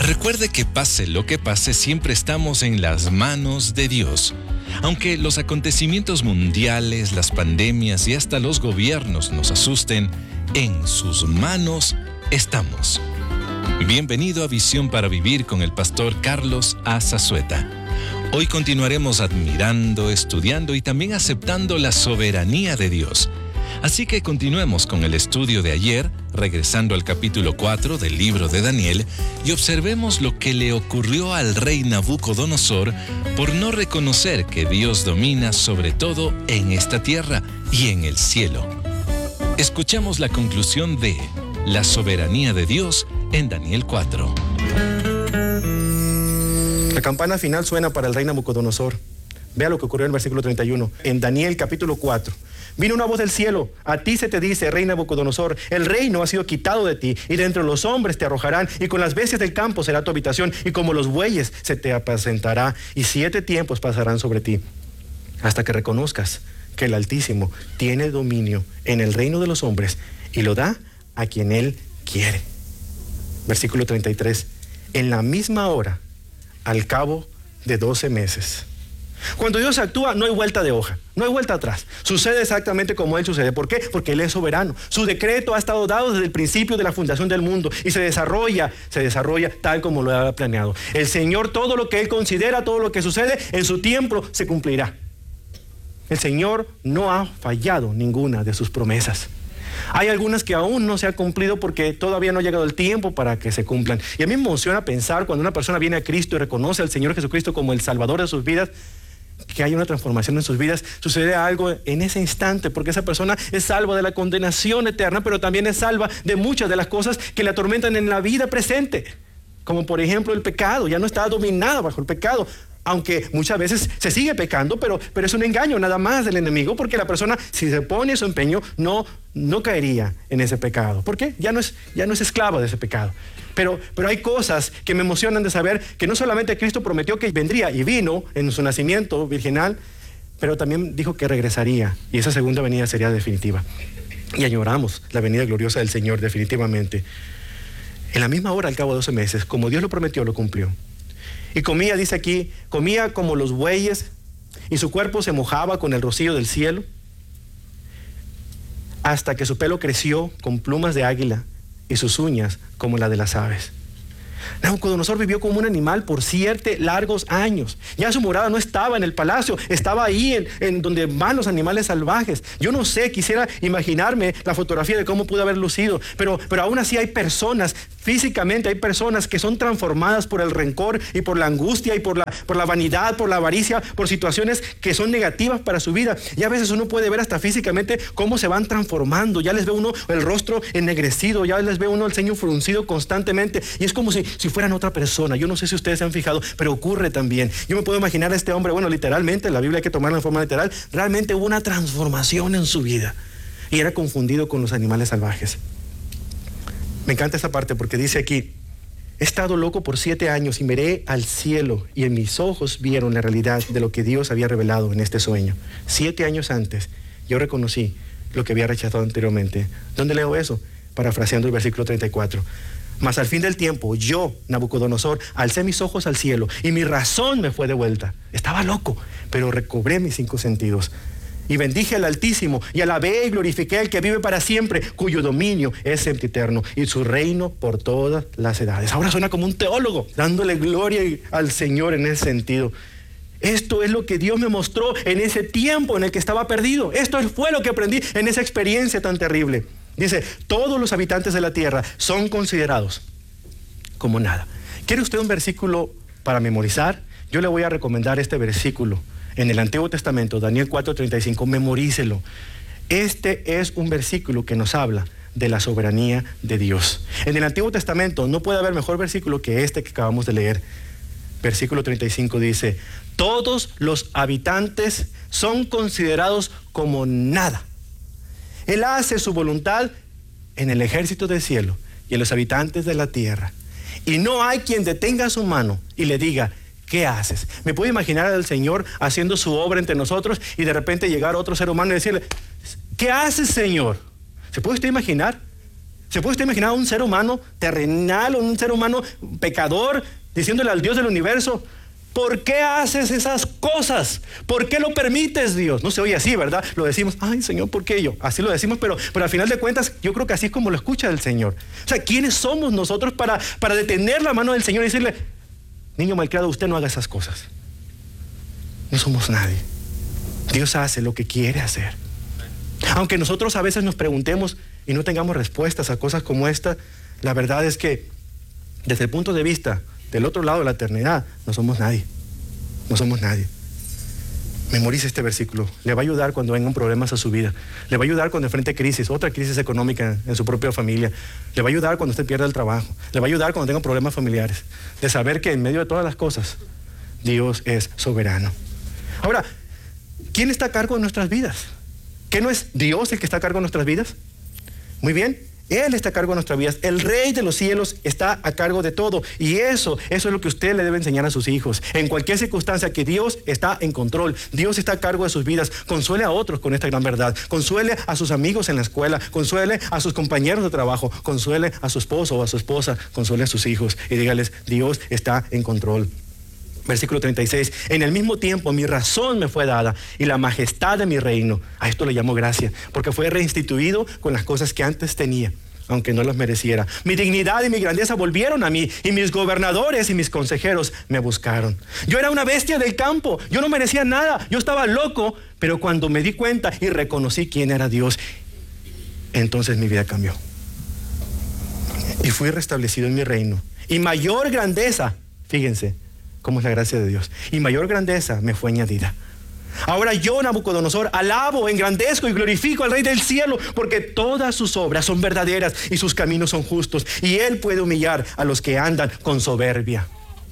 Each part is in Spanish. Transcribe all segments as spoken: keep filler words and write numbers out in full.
Recuerde que pase lo que pase, siempre estamos en las manos de Dios. Aunque los acontecimientos mundiales, las pandemias y hasta los gobiernos nos asusten, en sus manos estamos. Bienvenido a Visión para Vivir con el pastor Carlos A. Zazueta. Hoy continuaremos admirando, estudiando y también aceptando la soberanía de Dios. Así que continuemos con el estudio de ayer, regresando al capítulo cuatro del libro de Daniel, y observemos lo que le ocurrió al rey Nabucodonosor por no reconocer que Dios domina sobre todo en esta tierra y en el cielo. Escuchamos la conclusión de la soberanía de Dios en Daniel cuatro. La campana final suena para el rey Nabucodonosor. Vea lo que ocurrió en el versículo treinta y uno, en Daniel capítulo cuatro. Vino una voz del cielo: a ti se te dice, rey Nabucodonosor, el reino ha sido quitado de ti, y de entre los hombres te arrojarán, y con las bestias del campo será tu habitación, y como los bueyes se te apacentará, y siete tiempos pasarán sobre ti, hasta que reconozcas que el Altísimo tiene dominio en el reino de los hombres, y lo da a quien Él quiere. Versículo treinta y tres, en la misma hora, al cabo de doce meses. Cuando Dios actúa, no hay vuelta de hoja, no hay vuelta atrás. Sucede exactamente como Él sucede. ¿Por qué? Porque Él es soberano. Su decreto ha estado dado desde el principio de la fundación del mundo y se desarrolla, se desarrolla tal como lo ha planeado. El Señor, todo lo que Él considera, todo lo que sucede, en su tiempo se cumplirá. El Señor no ha fallado ninguna de sus promesas. Hay algunas que aún no se han cumplido porque todavía no ha llegado el tiempo para que se cumplan. Y a mí me emociona pensar cuando una persona viene a Cristo y reconoce al Señor Jesucristo como el Salvador de sus vidas, que hay una transformación en sus vidas, sucede algo en ese instante, porque esa persona es salva de la condenación eterna, pero también es salva de muchas de las cosas que le atormentan en la vida presente, como por ejemplo el pecado. Ya no está dominada bajo el pecado, aunque muchas veces se sigue pecando, pero, pero es un engaño nada más del enemigo, porque la persona, si se pone su empeño, no, no caería en ese pecado. ¿Por qué? Ya no es, ya no es esclava de ese pecado. Pero, pero hay cosas que me emocionan de saber que no solamente Cristo prometió que vendría y vino en su nacimiento virginal, pero también dijo que regresaría, y esa segunda venida sería definitiva. Y añoramos la venida gloriosa del Señor definitivamente. En la misma hora, al cabo de doce meses, como Dios lo prometió, lo cumplió. Y comía, dice aquí, comía como los bueyes, y su cuerpo se mojaba con el rocío del cielo, hasta que su pelo creció con plumas de águila, y sus uñas como la de las aves. Nabucodonosor vivió como un animal por siete largos años. Ya su morada no estaba en el palacio, estaba ahí en, en donde van los animales salvajes. Yo no sé, quisiera imaginarme la fotografía de cómo pudo haber lucido, pero, pero aún así hay personas, físicamente hay personas que son transformadas por el rencor y por la angustia y por la, por la vanidad, por la avaricia, por situaciones que son negativas para su vida. Y a veces uno puede ver hasta físicamente cómo se van transformando. Ya les ve uno el rostro ennegrecido, ya les ve uno el ceño fruncido constantemente, y es como si si fueran otra persona. Yo no sé si ustedes se han fijado, pero ocurre también. Yo me puedo imaginar a este hombre, bueno, literalmente, la Biblia hay que tomarla en forma literal, realmente hubo una transformación en su vida, y era confundido con los animales salvajes. Me encanta esta parte porque dice aquí: he estado loco por siete años y miré al cielo, y en mis ojos vieron la realidad de lo que Dios había revelado en este sueño. Siete años antes, yo reconocí lo que había rechazado anteriormente. ¿Dónde leo eso? Parafraseando el versículo treinta y cuatro. Mas al fin del tiempo, yo, Nabucodonosor, alcé mis ojos al cielo, y mi razón me fue de vuelta. Estaba loco, pero recobré mis cinco sentidos. Y bendije al Altísimo, y alabé y glorifiqué al que vive para siempre, cuyo dominio es sempiterno, y su reino por todas las edades. Ahora suena como un teólogo, dándole gloria al Señor en ese sentido. Esto es lo que Dios me mostró en ese tiempo en el que estaba perdido. Esto fue lo que aprendí en esa experiencia tan terrible. Dice, todos los habitantes de la tierra son considerados como nada. ¿Quiere usted un versículo para memorizar? Yo le voy a recomendar este versículo en el Antiguo Testamento, Daniel cuatro treinta y cinco, memorícelo. Este es un versículo que nos habla de la soberanía de Dios. En el Antiguo Testamento no puede haber mejor versículo que este que acabamos de leer. Versículo treinta y cinco dice, todos los habitantes son considerados como nada. Él hace su voluntad en el ejército del cielo y en los habitantes de la tierra. Y no hay quien detenga su mano y le diga, ¿qué haces? Me puedo imaginar al Señor haciendo su obra entre nosotros y de repente llegar otro ser humano y decirle, ¿qué haces, Señor? ¿Se puede usted imaginar? ¿Se puede usted imaginar a un ser humano terrenal o un ser humano pecador diciéndole al Dios del universo: ¿por qué haces esas cosas? ¿Por qué lo permites, Dios? No se oye así, ¿verdad? Lo decimos: ay, Señor, ¿por qué yo? Así lo decimos, pero, pero al final de cuentas yo creo que así es como lo escucha el Señor. O sea, ¿quiénes somos nosotros para, para detener la mano del Señor y decirle: niño malcriado, usted no haga esas cosas? No somos nadie. Dios hace lo que quiere hacer. Aunque nosotros a veces nos preguntemos y no tengamos respuestas a cosas como esta, la verdad es que desde el punto de vista del otro lado de la eternidad, no somos nadie. No somos nadie. Memorice este versículo. Le va a ayudar cuando vengan problemas a su vida. Le va a ayudar cuando enfrente crisis, otra crisis económica en su propia familia. Le va a ayudar cuando usted pierda el trabajo. Le va a ayudar cuando tenga problemas familiares. De saber que en medio de todas las cosas, Dios es soberano. Ahora, ¿quién está a cargo de nuestras vidas? ¿Qué no es Dios el que está a cargo de nuestras vidas? Muy bien. Él está a cargo de nuestras vidas. El Rey de los cielos está a cargo de todo. Y eso, eso es lo que usted le debe enseñar a sus hijos. En cualquier circunstancia, que Dios está en control. Dios está a cargo de sus vidas. Consuele a otros con esta gran verdad. Consuele a sus amigos en la escuela. Consuele a sus compañeros de trabajo. Consuele a su esposo o a su esposa. Consuele a sus hijos. Y dígales: Dios está en control. Versículo treinta y seis. En el mismo tiempo mi razón me fue dada y la majestad de mi reino. A esto le llamo gracia, porque fue reinstituido con las cosas que antes tenía, aunque no las mereciera. Mi dignidad y mi grandeza volvieron a mí, y mis gobernadores y mis consejeros me buscaron. Yo era una bestia del campo, yo no merecía nada, yo estaba loco, pero cuando me di cuenta y reconocí quién era Dios, entonces mi vida cambió. Y fui restablecido en mi reino. Y mayor grandeza, fíjense cómo es la gracia de Dios, y mayor grandeza me fue añadida. Ahora yo, Nabucodonosor, alabo, engrandezco y glorifico al Rey del cielo, porque todas sus obras son verdaderas y sus caminos son justos, y Él puede humillar a los que andan con soberbia.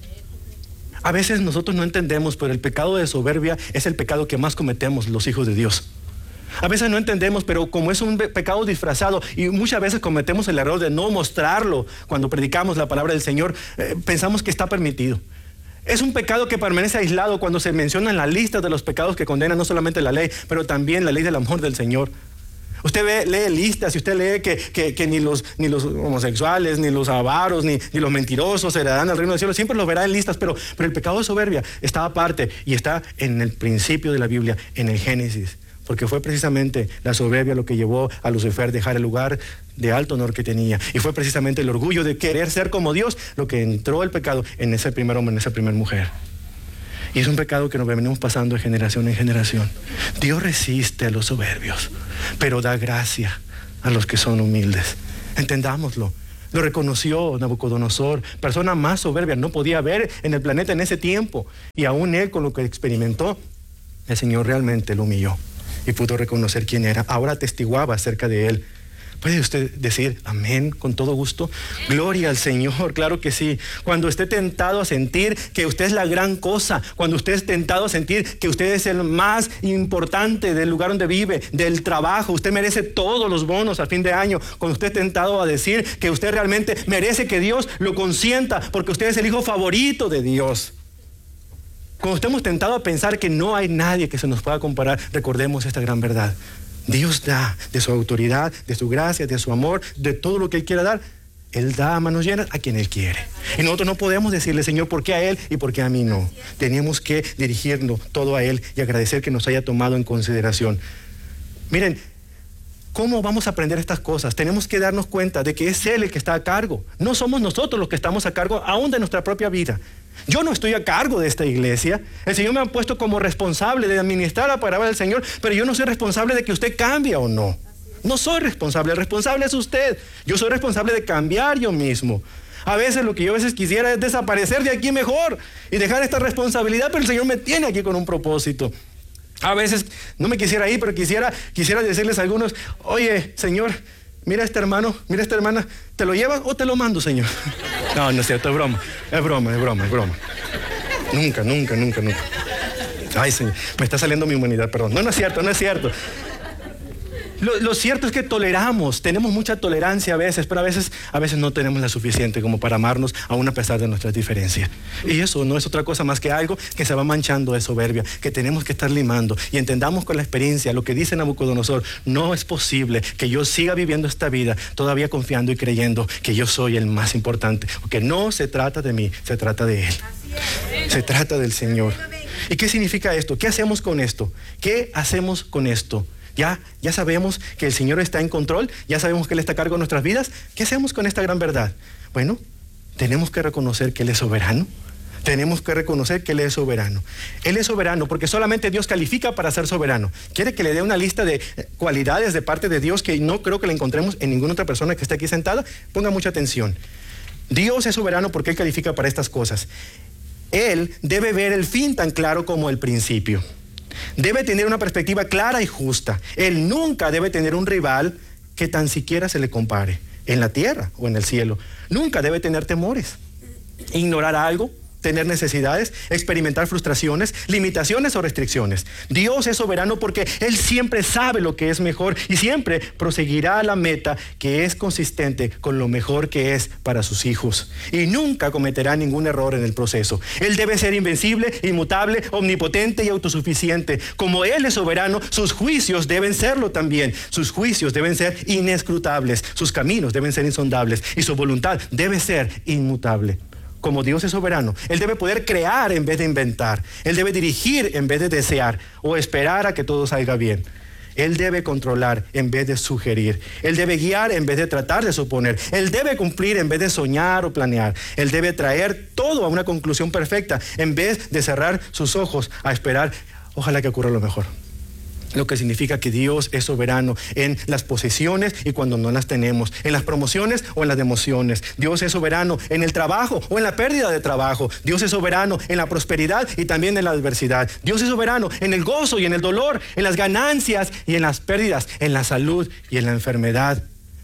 A veces nosotros no entendemos, pero el pecado de soberbia es el pecado que más cometemos los hijos de Dios. A veces no entendemos, pero como es un pecado disfrazado, y muchas veces cometemos el error de no mostrarlo cuando predicamos la palabra del Señor, eh, pensamos que está permitido. Es un pecado que permanece aislado cuando se menciona en la lista de los pecados que condenan no solamente la ley, pero también la ley del amor del Señor. Usted ve, lee listas y usted lee que, que, que ni, los, ni los homosexuales, ni los avaros, ni, ni los mentirosos heredarán al reino del cielo. Siempre los verá en listas, pero, pero el pecado de soberbia está aparte y está en el principio de la Biblia, en el Génesis. Porque fue precisamente la soberbia lo que llevó a Lucifer a dejar el lugar de alto honor que tenía. Y fue precisamente el orgullo de querer ser como Dios lo que entró el pecado en ese primer hombre, en esa primera mujer. Y es un pecado que nos venimos pasando de generación en generación. Dios resiste a los soberbios, pero da gracia a los que son humildes. Entendámoslo. Lo reconoció Nabucodonosor, persona más soberbia no podía haber en el planeta en ese tiempo. Y aún él, con lo que experimentó, el Señor realmente lo humilló y pudo reconocer quién era. Ahora atestiguaba acerca de él. ¿Puede usted decir amén con todo gusto? Gloria al Señor, claro que sí. Cuando esté tentado a sentir que usted es la gran cosa, cuando usted es tentado a sentir que usted es el más importante del lugar donde vive, del trabajo, usted merece todos los bonos al fin de año, cuando usted es tentado a decir que usted realmente merece que Dios lo consienta porque usted es el hijo favorito de Dios. Cuando estemos tentados a pensar que no hay nadie que se nos pueda comparar, recordemos esta gran verdad. Dios da de su autoridad, de su gracia, de su amor, de todo lo que Él quiera dar. Él da a manos llenas a quien Él quiere. Y nosotros no podemos decirle: Señor, ¿por qué a Él y por qué a mí no? Tenemos que dirigirnos todo a Él y agradecer que nos haya tomado en consideración. Miren, ¿cómo vamos a aprender estas cosas? Tenemos que darnos cuenta de que es Él el que está a cargo. No somos nosotros los que estamos a cargo aún de nuestra propia vida. Yo no estoy a cargo de esta iglesia. El Señor me ha puesto como responsable de administrar la palabra del Señor, pero yo no soy responsable de que usted cambie o no. No soy responsable, el responsable es usted. Yo soy responsable de cambiar yo mismo. A veces lo que yo a veces quisiera es desaparecer de aquí mejor y dejar esta responsabilidad, pero el Señor me tiene aquí con un propósito. A veces no me quisiera ir, pero quisiera, quisiera decirles a algunos: oye, Señor, mira a este hermano, mira a esta hermana, ¿te lo llevas o te lo mando, Señor? No, no es cierto, es broma, es broma, es broma, es broma. Nunca, nunca, nunca, nunca. Ay, Señor, me está saliendo mi humanidad, perdón. No, no es cierto, no es cierto. Lo, lo cierto es que toleramos, tenemos mucha tolerancia a veces, pero a veces, a veces no tenemos la suficiente como para amarnos aún a pesar de nuestras diferencias. Y eso no es otra cosa más que algo que se va manchando de soberbia, que tenemos que estar limando. Y entendamos con la experiencia lo que dice Nabucodonosor: no es posible que yo siga viviendo esta vida todavía confiando y creyendo que yo soy el más importante, porque no se trata de mí, se trata de Él. Se trata del Señor. ¿Y qué significa esto? ¿Qué hacemos con esto? ¿Qué hacemos con esto? Ya, ya sabemos que el Señor está en control, ya sabemos que Él está a cargo de nuestras vidas. ¿Qué hacemos con esta gran verdad? Bueno, tenemos que reconocer que Él es soberano. Tenemos que reconocer que Él es soberano. Él es soberano porque solamente Dios califica para ser soberano. ¿Quiere que le dé una lista de cualidades de parte de Dios que no creo que la encontremos en ninguna otra persona que esté aquí sentada? Ponga mucha atención. Dios es soberano porque Él califica para estas cosas. Él debe ver el fin tan claro como el principio. Debe tener una perspectiva clara y justa. Él nunca debe tener un rival que tan siquiera se le compare, en la tierra o en el cielo. Nunca debe tener temores, ignorar algo, tener necesidades, experimentar frustraciones, limitaciones o restricciones. Dios es soberano porque Él siempre sabe lo que es mejor y siempre proseguirá a la meta que es consistente con lo mejor que es para sus hijos. Y nunca cometerá ningún error en el proceso. Él debe ser invencible, inmutable, omnipotente y autosuficiente. Como Él es soberano, sus juicios deben serlo también. Sus juicios deben ser inescrutables, sus caminos deben ser insondables y su voluntad debe ser inmutable. Como Dios es soberano, Él debe poder crear en vez de inventar. Él debe dirigir en vez de desear o esperar a que todo salga bien. Él debe controlar en vez de sugerir. Él debe guiar en vez de tratar de suponer. Él debe cumplir en vez de soñar o planear. Él debe traer todo a una conclusión perfecta en vez de cerrar sus ojos a esperar, ojalá que ocurra lo mejor. Lo que significa que Dios es soberano en las posesiones y cuando no las tenemos, en las promociones o en las demociones. Dios es soberano en el trabajo o en la pérdida de trabajo. Dios es soberano en la prosperidad y también en la adversidad. Dios es soberano en el gozo y en el dolor, en las ganancias y en las pérdidas, en la salud y en la enfermedad,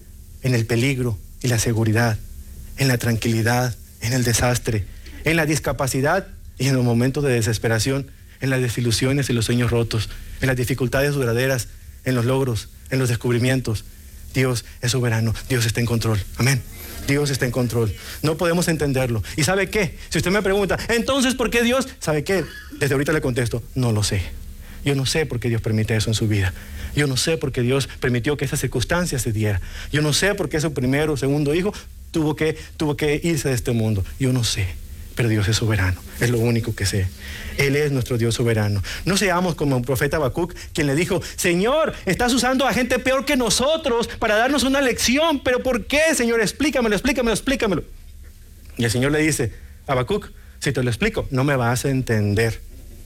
en el peligro y la seguridad, en la tranquilidad, en el desastre, en la discapacidad y en los momentos de desesperación, en las desilusiones y los sueños rotos, en las dificultades duraderas, en los logros, en los descubrimientos. Dios es soberano, Dios está en control. Amén. Dios está en control. No podemos entenderlo. ¿Y sabe qué? Si usted me pregunta, entonces, ¿por qué Dios? ¿Sabe qué? Desde ahorita le contesto, no lo sé. Yo no sé por qué Dios permite eso en su vida. Yo no sé por qué Dios permitió que esa circunstancia se diera. Yo no sé por qué su primero o segundo hijo tuvo que, tuvo que irse de este mundo. Yo no sé. Pero Dios es soberano, es lo único que sé. Él es nuestro Dios soberano. No seamos como el profeta Habacuc, quien le dijo, Señor, estás usando a gente peor que nosotros para darnos una lección. ¿Pero por qué, Señor? Explícamelo, explícamelo, explícamelo. Y el Señor le dice, Habacuc, si te lo explico, no me vas a entender.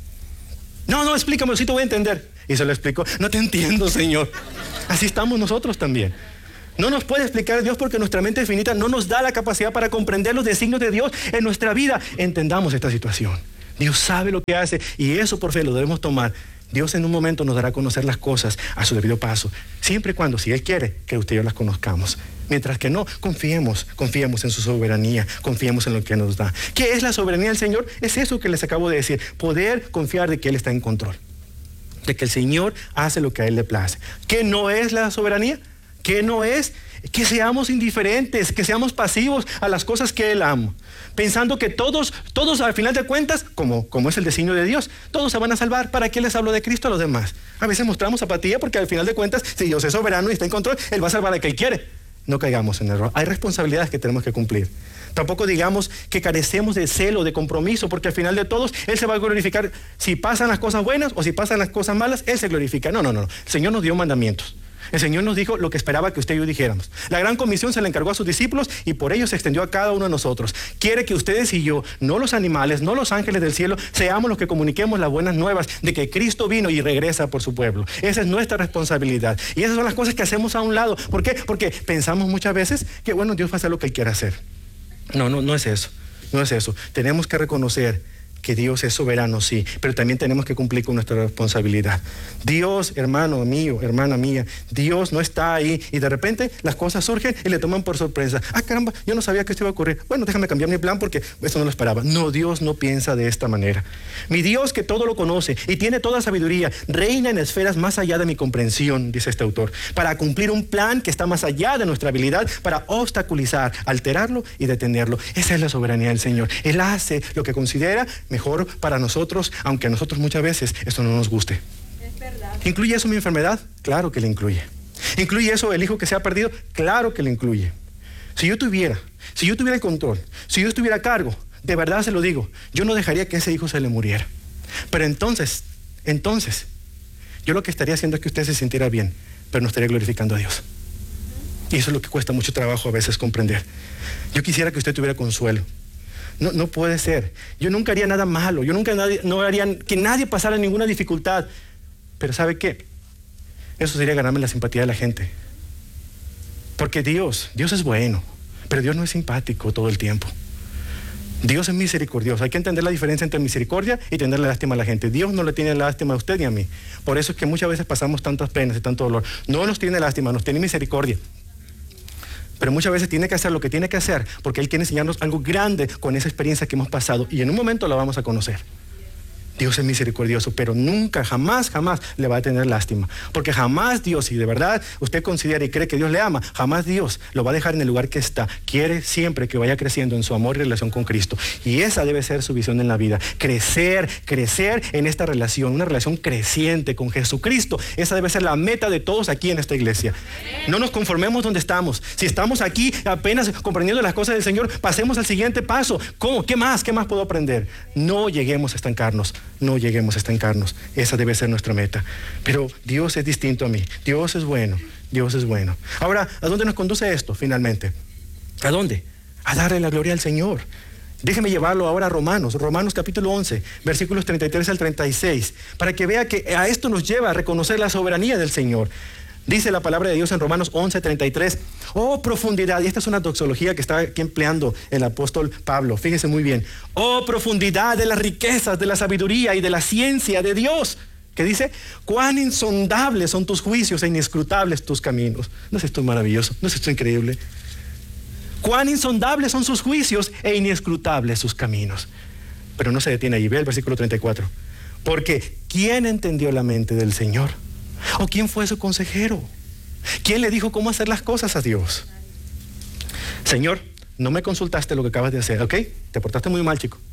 No, no, explícamelo, sí te voy a entender. Y se lo explicó, no te entiendo, Señor. Así estamos nosotros también. No nos puede explicar Dios porque nuestra mente finita no nos da la capacidad para comprender los designios de Dios en nuestra vida. Entendamos esta situación. Dios sabe lo que hace y eso por fe lo debemos tomar. Dios en un momento nos dará a conocer las cosas a su debido paso, siempre y cuando, si Él quiere, que usted y yo las conozcamos. Mientras que no, confiemos, confiemos en su soberanía, confiemos en lo que nos da. ¿Qué es la soberanía del Señor? Es eso que les acabo de decir, poder confiar de que Él está en control, de que el Señor hace lo que a Él le place. ¿Qué no es la soberanía? ¿Qué no es? Que seamos indiferentes, que seamos pasivos a las cosas que Él ama, pensando que todos, todos al final de cuentas, como, como es el designio de Dios, todos se van a salvar. ¿Para qué les hablo de Cristo a los demás? A veces mostramos apatía porque al final de cuentas, si Dios es soberano y está en control, Él va a salvar al que Él quiere. No caigamos en error. Hay responsabilidades que tenemos que cumplir. Tampoco digamos que carecemos de celo, de compromiso, porque al final de todos Él se va a glorificar. Si pasan las cosas buenas o si pasan las cosas malas, Él se glorifica. No, no, no. El Señor nos dio mandamientos. El Señor nos dijo lo que esperaba que usted y yo dijéramos. La gran comisión se le encargó a sus discípulos y por ello se extendió a cada uno de nosotros. Quiere que ustedes y yo, no los animales, no los ángeles del cielo, seamos los que comuniquemos las buenas nuevas de que Cristo vino y regresa por su pueblo. Esa es nuestra responsabilidad. Y esas son las cosas que hacemos a un lado. ¿Por qué? Porque pensamos muchas veces que, bueno, Dios va a hacer lo que Él quiera hacer. No, no, no es eso. No es eso. Tenemos que reconocer que Dios es soberano, sí, pero también tenemos que cumplir con nuestra responsabilidad. Dios, hermano mío, hermana mía, Dios no está ahí y de repente las cosas surgen y le toman por sorpresa. Ah, caramba, yo no sabía que esto iba a ocurrir. Bueno, déjame cambiar mi plan porque eso no lo esperaba. No, Dios no piensa de esta manera. Mi Dios, que todo lo conoce y tiene toda sabiduría, reina en esferas más allá de mi comprensión, dice este autor, para cumplir un plan que está más allá de nuestra habilidad, para obstaculizar, alterarlo y detenerlo. Esa es la soberanía del Señor. Él hace lo que considera mejor para nosotros, aunque a nosotros muchas veces esto no nos guste. Es verdad. ¿Incluye eso mi enfermedad? Claro que le incluye. ¿Incluye eso el hijo que se ha perdido? Claro que le incluye. Si yo tuviera, si yo tuviera el control, si yo estuviera a cargo, de verdad se lo digo, yo no dejaría que ese hijo se le muriera. Pero entonces, entonces, yo lo que estaría haciendo es que usted se sintiera bien, pero no estaría glorificando a Dios. Y eso es lo que cuesta mucho trabajo a veces comprender. Yo quisiera que usted tuviera consuelo. No, no puede ser. Yo nunca haría nada malo. Yo nunca nadie, no haría que nadie pasara ninguna dificultad. Pero ¿sabe qué? Eso sería ganarme la simpatía de la gente. Porque Dios, Dios es bueno, pero Dios no es simpático todo el tiempo. Dios es misericordioso. Hay que entender la diferencia entre misericordia y tenerle lástima a la gente. Dios no le tiene lástima a usted ni a mí. Por eso es que muchas veces pasamos tantas penas y tanto dolor. No nos tiene lástima, nos tiene misericordia. Pero muchas veces tiene que hacer lo que tiene que hacer porque Él quiere enseñarnos algo grande con esa experiencia que hemos pasado y en un momento la vamos a conocer. Dios es misericordioso, pero nunca, jamás, jamás le va a tener lástima. Porque jamás Dios, si de verdad usted considera y cree que Dios le ama, jamás Dios lo va a dejar en el lugar que está. Quiere siempre que vaya creciendo en su amor y relación con Cristo. Y esa debe ser su visión en la vida. Crecer, crecer en esta relación, una relación creciente con Jesucristo. Esa debe ser la meta de todos aquí en esta iglesia. No nos conformemos donde estamos. Si estamos aquí apenas comprendiendo las cosas del Señor, pasemos al siguiente paso. ¿Cómo? ¿Qué más? ¿Qué más puedo aprender? No lleguemos a estancarnos. No lleguemos a estancarnos. Esa debe ser nuestra meta. Pero Dios es distinto a mí. Dios es bueno. Dios es bueno. Ahora, ¿a dónde nos conduce esto finalmente? ¿A dónde? A darle la gloria al Señor. Déjeme llevarlo ahora a Romanos. Romanos capítulo once, versículos treinta y tres al treinta y seis. Para que vea que a esto nos lleva a reconocer la soberanía del Señor. Dice la palabra de Dios en Romanos once, treinta y tres. Oh, profundidad. Y esta es una doxología que está aquí empleando el apóstol Pablo. Fíjese muy bien. Oh, profundidad de las riquezas, de la sabiduría y de la ciencia de Dios. ¿Qué dice? Cuán insondables son tus juicios e inescrutables tus caminos. ¿No es esto maravilloso? ¿No es esto increíble? Cuán insondables son sus juicios e inescrutables sus caminos. Pero no se detiene ahí. Ve el versículo treinta y cuatro. Porque ¿quién entendió la mente del Señor? ¿O quién fue su consejero? ¿Quién le dijo cómo hacer las cosas a Dios? Señor, no me consultaste lo que acabas de hacer, ¿ok? Te portaste muy mal, chico.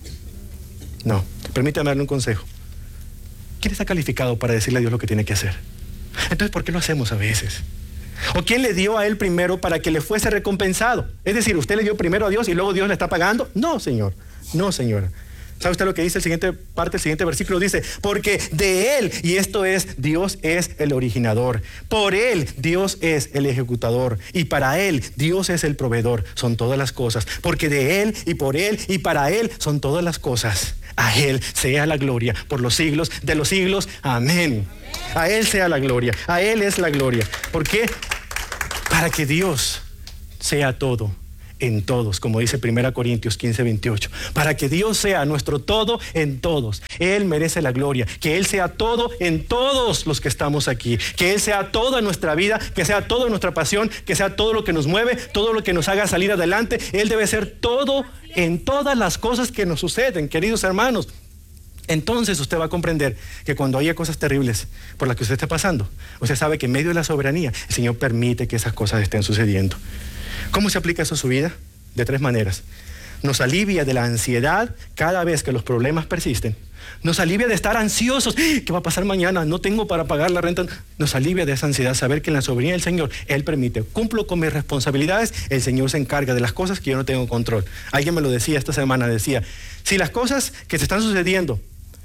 No, permítame darle un consejo. ¿Quién está calificado para decirle a Dios lo que tiene que hacer? Entonces, ¿por qué lo hacemos a veces? ¿O quién le dio a él primero para que le fuese recompensado? Es decir, ¿usted le dio primero a Dios y luego Dios le está pagando? No, Señor. No, señora. ¿Sabe usted lo que dice el siguiente parte, el siguiente versículo? Dice, porque de Él, y esto es, Dios es el originador. Por Él, Dios es el ejecutador. Y para Él, Dios es el proveedor. Son todas las cosas. Porque de Él, y por Él, y para Él, son todas las cosas. A Él sea la gloria por los siglos de los siglos. Amén. A Él sea la gloria. A Él es la gloria. ¿Por qué? Para que Dios sea todo en todos, como dice primera Corintios quince, veintiocho. Para que Dios sea nuestro todo en todos. Él merece la gloria. Que Él sea todo en todos los que estamos aquí. Que Él sea toda nuestra vida, que sea toda nuestra pasión, que sea todo lo que nos mueve, todo lo que nos haga salir adelante. Él debe ser todo en todas las cosas que nos suceden, queridos hermanos. Entonces usted va a comprender que cuando haya cosas terribles por las que usted esté pasando, usted sabe que en medio de la soberanía, el Señor permite que esas cosas estén sucediendo. ¿Cómo se aplica eso a su vida? De tres maneras. Nos alivia de la ansiedad cada vez que los problemas persisten. Nos alivia de estar ansiosos. ¿Qué va a pasar mañana? No tengo para pagar la renta. Nos alivia de esa ansiedad saber que en la soberanía del Señor, Él permite. Cumplo con mis responsabilidades, el Señor se encarga de las cosas que yo no tengo control. Alguien me lo decía esta semana, decía, si las cosas que te están sucediendo,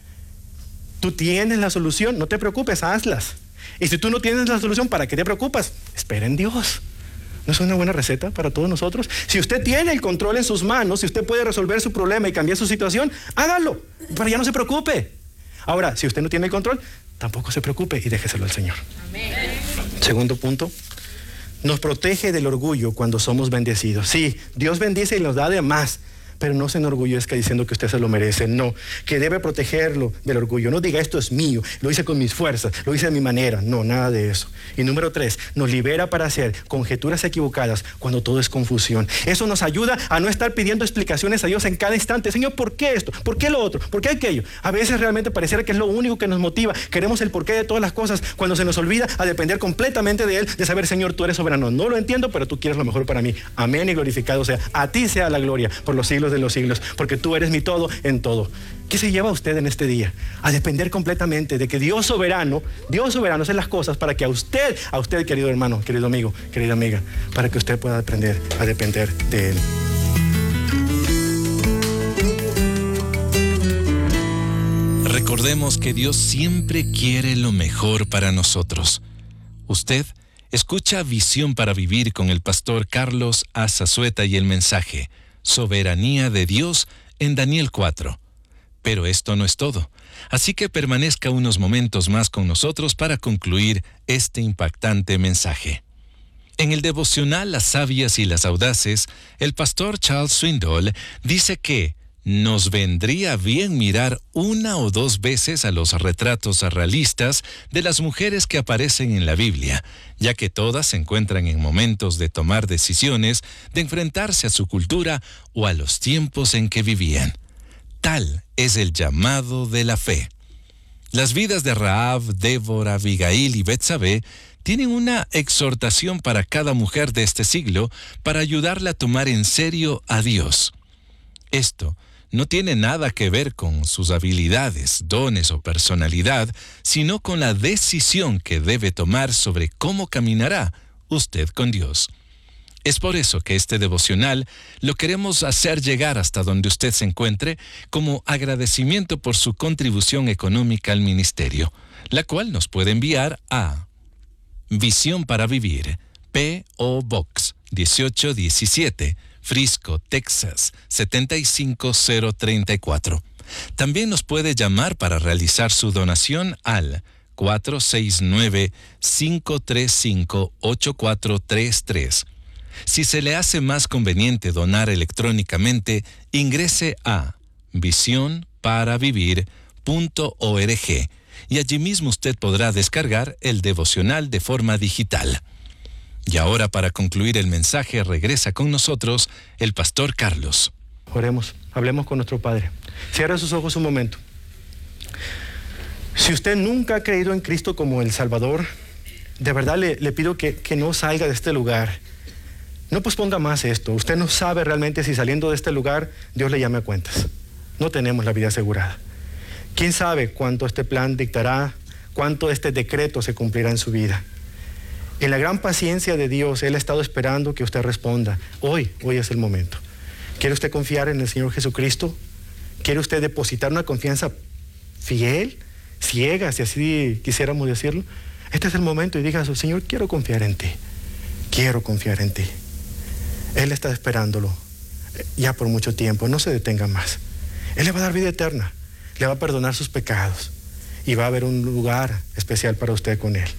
tú tienes la solución, no te preocupes, hazlas. Y si tú no tienes la solución, ¿para qué te preocupas? Espera en Dios. ¿No es una buena receta para todos nosotros? Si usted tiene el control en sus manos, si usted puede resolver su problema y cambiar su situación, hágalo, pero ya no se preocupe. Ahora, si usted no tiene el control, tampoco se preocupe y déjeselo al Señor. Amén. Segundo punto, nos protege del orgullo cuando somos bendecidos. Sí, Dios bendice y nos da de más, pero no se enorgullezca diciendo que usted se lo merece. No, que debe protegerlo del orgullo. No diga esto es mío, lo hice con mis fuerzas, lo hice de mi manera. No, nada de eso. Y número tres, nos libera para hacer conjeturas equivocadas cuando todo es confusión. Eso nos ayuda a no estar pidiendo explicaciones a Dios en cada instante. Señor, ¿por qué esto? ¿Por qué lo otro? ¿Por qué aquello? A veces realmente pareciera que es lo único que nos motiva. Queremos el porqué de todas las cosas cuando se nos olvida a depender completamente de Él, de saber, Señor, tú eres soberano. No lo entiendo, pero tú quieres lo mejor para mí. Amén y glorificado sea. A ti sea la gloria por los siglos de los siglos, porque tú eres mi todo en todo. ¿Qué se lleva usted en este día? A depender completamente de que Dios soberano, Dios soberano hace las cosas para que a usted, a usted, querido hermano, querido amigo, querida amiga, para que usted pueda aprender a depender de Él. Recordemos que Dios siempre quiere lo mejor para nosotros. Usted escucha Visión para Vivir con el pastor Carlos Azazueta y el mensaje Soberanía de Dios en Daniel cuatro. Pero esto no es todo, así que permanezca unos momentos más con nosotros para concluir este impactante mensaje. En el devocional Las Sabias y las Audaces, el pastor Charles Swindoll dice que nos vendría bien mirar una o dos veces a los retratos realistas de las mujeres que aparecen en la Biblia, ya que todas se encuentran en momentos de tomar decisiones, de enfrentarse a su cultura o a los tiempos en que vivían. Tal es el llamado de la fe. Las vidas de Rahab, Débora, Abigail y Betsabé tienen una exhortación para cada mujer de este siglo para ayudarla a tomar en serio a Dios. Esto no tiene nada que ver con sus habilidades, dones o personalidad, sino con la decisión que debe tomar sobre cómo caminará usted con Dios. Es por eso que este devocional lo queremos hacer llegar hasta donde usted se encuentre como agradecimiento por su contribución económica al ministerio, la cual nos puede enviar a Visión para Vivir, P O Box dieciocho diecisiete, Frisco, Texas, setenta y cinco cero treinta y cuatro. También nos puede llamar para realizar su donación al cuatro seis nueve, cinco tres cinco, ocho cuatro tres tres. Si se le hace más conveniente donar electrónicamente, ingrese a visión para vivir punto org y allí mismo usted podrá descargar el devocional de forma digital. Y ahora, para concluir el mensaje, regresa con nosotros el pastor Carlos. Oremos, hablemos con nuestro Padre. Cierra sus ojos un momento. Si usted nunca ha creído en Cristo como el Salvador, de verdad le, le pido que, que no salga de este lugar. No posponga más esto. Usted no sabe realmente si saliendo de este lugar Dios le llame a cuentas. No tenemos la vida asegurada. ¿Quién sabe cuánto este plan dictará, cuánto este decreto se cumplirá en su vida? En la gran paciencia de Dios, Él ha estado esperando que usted responda. Hoy, hoy es el momento. ¿Quiere usted confiar en el Señor Jesucristo? ¿Quiere usted depositar una confianza fiel, ciega, si así quisiéramos decirlo? Este es el momento y diga, Señor, quiero confiar en ti. Quiero confiar en ti. Él está esperándolo ya por mucho tiempo. No se detenga más. Él le va a dar vida eterna. Le va a perdonar sus pecados. Y va a haber un lugar especial para usted con Él.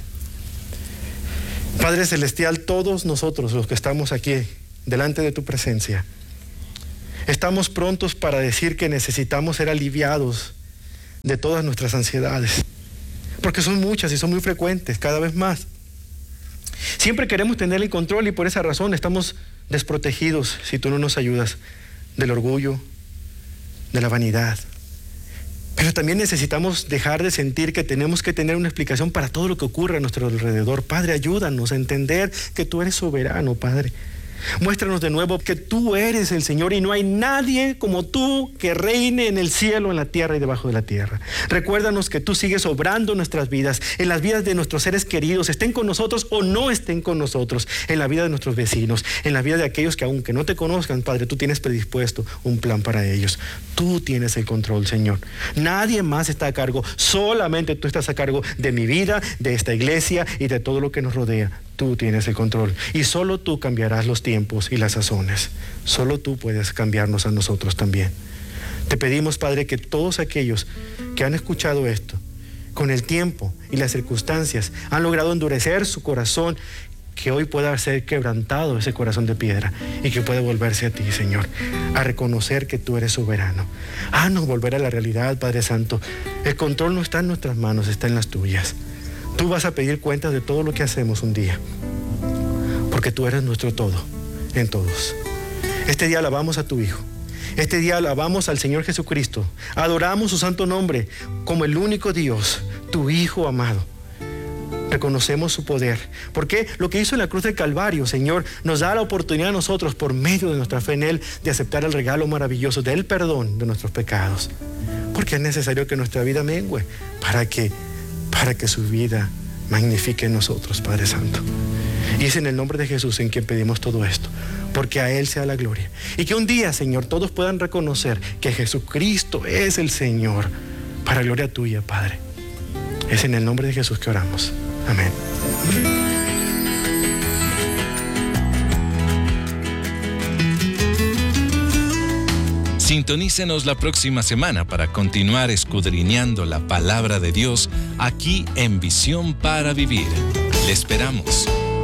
Padre Celestial, todos nosotros los que estamos aquí delante de tu presencia, estamos prontos para decir que necesitamos ser aliviados de todas nuestras ansiedades, porque son muchas y son muy frecuentes, cada vez más. Siempre queremos tener el control y por esa razón estamos desprotegidos si tú no nos ayudas del orgullo, de la vanidad. Pero también necesitamos dejar de sentir que tenemos que tener una explicación para todo lo que ocurre a nuestro alrededor. Padre, ayúdanos a entender que tú eres soberano, Padre. Muéstranos de nuevo que tú eres el Señor y no hay nadie como tú que reine en el cielo, en la tierra y debajo de la tierra. Recuérdanos que tú sigues obrando en nuestras vidas, en las vidas de nuestros seres queridos, estén con nosotros o no estén con nosotros, en la vida de nuestros vecinos, en la vida de aquellos que aunque no te conozcan, Padre, tú tienes predispuesto un plan para ellos. Tú tienes el control, Señor. Nadie más está a cargo, solamente tú estás a cargo de mi vida, de esta iglesia y de todo lo que nos rodea. Tú tienes el control y solo tú cambiarás los tiempos y las sazones. Solo tú puedes cambiarnos a nosotros también. Te pedimos, Padre, que todos aquellos que han escuchado esto, con el tiempo y las circunstancias, han logrado endurecer su corazón que hoy pueda ser quebrantado ese corazón de piedra y que pueda volverse a ti, Señor, a reconocer que tú eres soberano. Haznos volver a la realidad, Padre Santo. El control no está en nuestras manos, está en las tuyas. Tú vas a pedir cuentas de todo lo que hacemos un día, porque tú eres nuestro todo en todos. Este día alabamos a tu Hijo. Este día alabamos al Señor Jesucristo. Adoramos su santo nombre como el único Dios, tu Hijo amado. Reconocemos su poder, porque lo que hizo en la cruz del Calvario, Señor, nos da la oportunidad a nosotros, por medio de nuestra fe en Él, de aceptar el regalo maravilloso del perdón de nuestros pecados. Porque es necesario que nuestra vida mengue para que, para que su vida magnifique en nosotros, Padre Santo. Y es en el nombre de Jesús en quien pedimos todo esto, porque a Él sea la gloria. Y que un día, Señor, todos puedan reconocer que Jesucristo es el Señor, para gloria tuya, Padre. Es en el nombre de Jesús que oramos. Amén. Sintonícenos la próxima semana para continuar escudriñando la palabra de Dios aquí en Visión para Vivir. Le esperamos.